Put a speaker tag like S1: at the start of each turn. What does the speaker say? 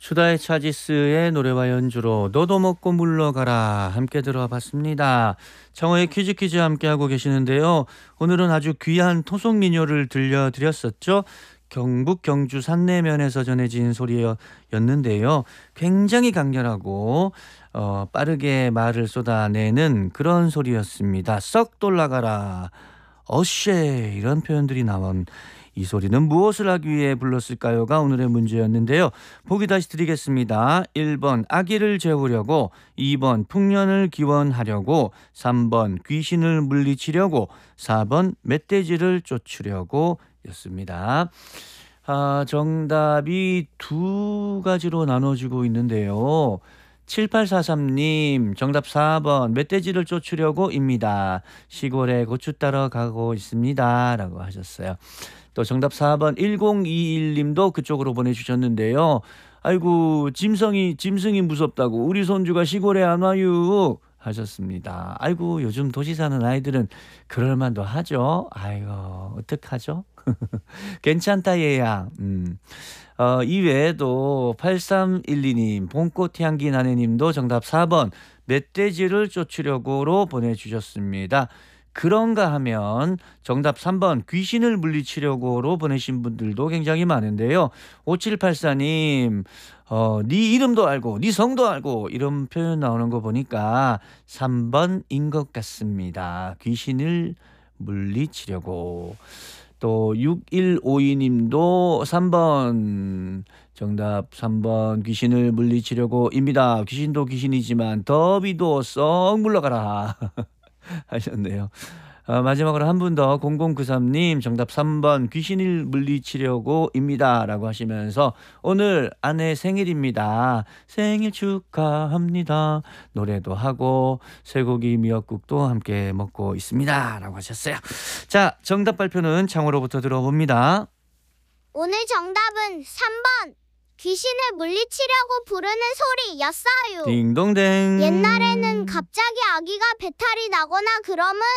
S1: 수다의 차지스의 노래와 연주로 너도 먹고 물러가라 함께 들어봤습니다. 청어의 퀴즈 함께하고 계시는데요. 오늘은 아주 귀한 토속 민요를 들려드렸었죠. 경북 경주 산내면에서 전해진 소리였는데요. 굉장히 강렬하고 빠르게 말을 쏟아내는 그런 소리였습니다. 썩 돌아가라, 어쉐, 이런 표현들이 나온 이 소리는 무엇을 하기 위해 불렀을까요가 오늘의 문제였는데요. 보기 다시 드리겠습니다. 1번 아기를 재우려고, 2번 풍년을 기원하려고, 3번 귀신을 물리치려고, 4번 멧돼지를 쫓으려고 였습니다. 정답이 두 가지로 나눠지고 있는데요. 7843님 정답 4번 멧돼지를 쫓으려고입니다. 시골에 고추 따러 가고 있습니다 라고 하셨어요. 또 정답 4번 1021님도 그쪽으로 보내주셨는데요. 아이고 짐승이 무섭다고 우리 손주가 시골에 안 와요 하셨습니다. 아이고 요즘 도시 사는 아이들은 그럴만도 하죠. 아이고 어떡하죠? 괜찮다 얘야. 이외에도 8312님 봄꽃 향기 나네님도 정답 4번 멧돼지를 쫓으려고로 보내주셨습니다. 그런가 하면 정답 3번 귀신을 물리치려고로 보내신 분들도 굉장히 많은데요. 5784님 네 이름도 알고 네 성도 알고 이런 표현 나오는 거 보니까 3번인 것 같습니다. 귀신을 물리치려고. 또 6152님도 3번 정답 3번 귀신을 물리치려고입니다. 귀신도 귀신이지만 더비도 썩 물러가라 하셨네요. 마지막으로 한 분 더 0093님 정답 3번 귀신을 물리치려고입니다 라고 하시면서 오늘 아내 생일입니다. 생일 축하합니다. 노래도 하고 쇠고기 미역국도 함께 먹고 있습니다 라고 하셨어요. 자, 정답 발표는 창호로부터 들어봅니다.
S2: 오늘 정답은 3번 귀신을 물리치려고 부르는 소리였어요.
S1: 딩동댕.
S2: 옛날에는 갑자기 아기가 배탈이 나거나 그러면